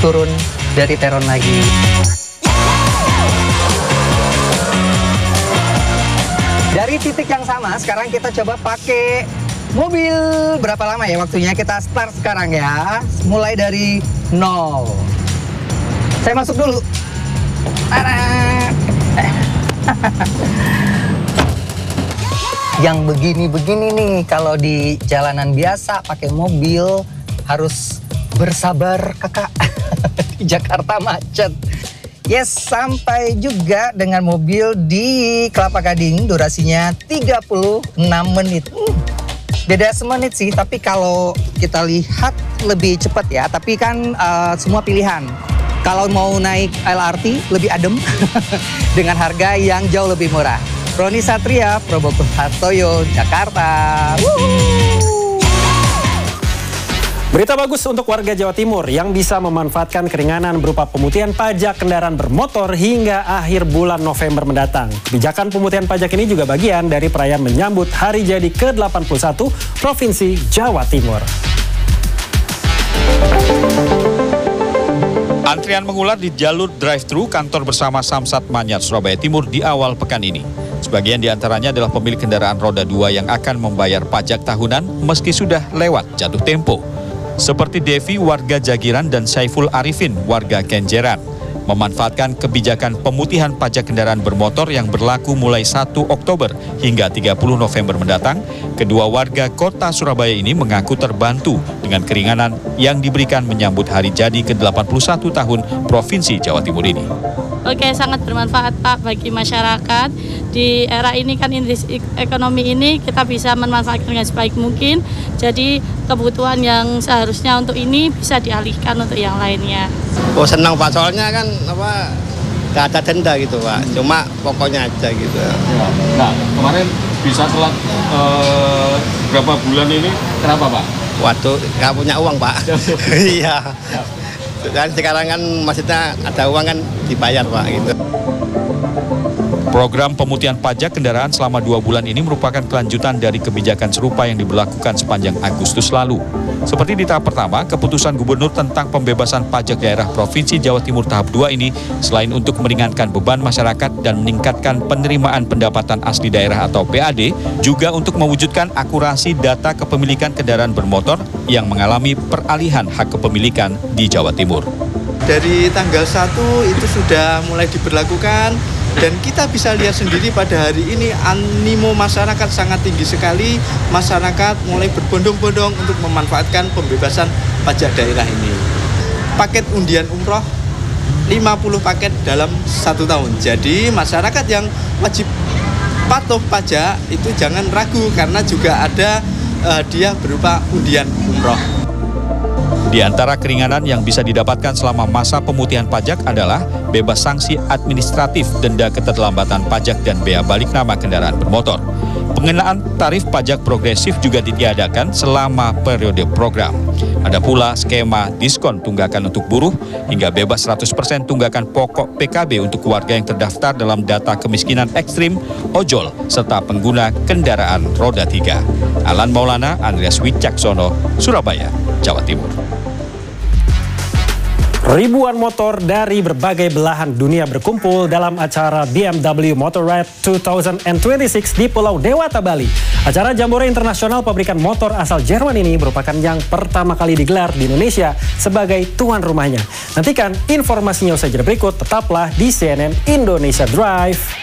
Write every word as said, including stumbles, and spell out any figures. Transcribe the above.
turun dari peron lagi. Dari titik yang sama, sekarang kita coba pakai mobil. Berapa lama ya waktunya? Kita start sekarang ya. Mulai dari nol. Saya masuk dulu. Yang begini-begini nih, kalau di jalanan biasa pakai mobil harus bersabar kakak. Di Jakarta macet. Yes, sampai juga dengan mobil di Kelapa Gading, durasinya tiga puluh enam menit. Hmm, beda semenit sih, tapi kalau kita lihat lebih cepat ya. Tapi kan uh, semua pilihan. Kalau mau naik L R T lebih adem dengan harga yang jauh lebih murah. Roni Satria, Probokus Hartoyo, Jakarta. Woohoo! Berita bagus untuk warga Jawa Timur yang bisa memanfaatkan keringanan berupa pemutihan pajak kendaraan bermotor hingga akhir bulan November mendatang. Kebijakan pemutihan pajak ini juga bagian dari perayaan menyambut Hari Jadi ke delapan puluh satu Provinsi Jawa Timur. Antrian mengular di jalur drive-thru kantor bersama Samsat Manyar Surabaya Timur di awal pekan ini. Sebagian di antaranya adalah pemilik kendaraan roda dua yang akan membayar pajak tahunan meski sudah lewat jatuh tempo. Seperti Devi, warga Jagiran, dan Saiful Arifin, warga Kenjeran, memanfaatkan kebijakan pemutihan pajak kendaraan bermotor yang berlaku mulai satu Oktober hingga tiga puluh November mendatang. Kedua warga kota Surabaya ini mengaku terbantu dengan keringanan yang diberikan menyambut Hari Jadi ke delapan puluh satu tahun Provinsi Jawa Timur ini. Oke, sangat bermanfaat Pak bagi masyarakat. Di era ini kan industri ekonomi ini kita bisa memanfaatkan dengan sebaik mungkin. Jadi kebutuhan yang seharusnya untuk ini bisa dialihkan untuk yang lainnya. Oh senang Pak, soalnya kan apa gak ada denda gitu Pak, cuma pokoknya aja gitu. Ya. Nah kemarin bisa telat eh, berapa bulan ini, kenapa Pak? Waduh, gak punya uang Pak. Iya. Dan sekarang kan maksudnya ada uang kan dibayar Pak gitu. Program pemutihan pajak kendaraan selama dua bulan ini merupakan kelanjutan dari kebijakan serupa yang diberlakukan sepanjang Agustus lalu. Seperti di tahap pertama, keputusan gubernur tentang pembebasan pajak daerah Provinsi Jawa Timur tahap dua ini, selain untuk meringankan beban masyarakat dan meningkatkan penerimaan pendapatan asli daerah atau P A D, juga untuk mewujudkan akurasi data kepemilikan kendaraan bermotor yang mengalami peralihan hak kepemilikan di Jawa Timur. Dari tanggal satu itu sudah mulai diberlakukan. Dan kita bisa lihat sendiri pada hari ini animo masyarakat sangat tinggi sekali. Masyarakat mulai berbondong-bondong untuk memanfaatkan pembebasan pajak daerah ini. Paket undian umroh lima puluh paket dalam satu tahun. Jadi masyarakat yang wajib patuh pajak itu jangan ragu karena juga ada uh, hadiah berupa undian umroh. Di antara keringanan yang bisa didapatkan selama masa pemutihan pajak adalah bebas sanksi administratif, denda keterlambatan pajak, dan bea balik nama kendaraan bermotor. Pengenaan tarif pajak progresif juga ditiadakan selama periode program. Ada pula skema diskon tunggakan untuk buruh hingga bebas seratus persen tunggakan pokok P K B untuk warga yang terdaftar dalam data kemiskinan ekstrim, ojol, serta pengguna kendaraan roda tiga. Alan Maulana, Andreas Wicaksono, Surabaya, Jawa Timur. Ribuan motor dari berbagai belahan dunia berkumpul dalam acara B M W Motor Ride dua ribu dua puluh enam di Pulau Dewata, Bali. Acara Jambore Internasional pabrikan motor asal Jerman ini merupakan yang pertama kali digelar di Indonesia sebagai tuan rumahnya. Nantikan informasinya usai jeda berikut, tetaplah di C N N Indonesia Drive.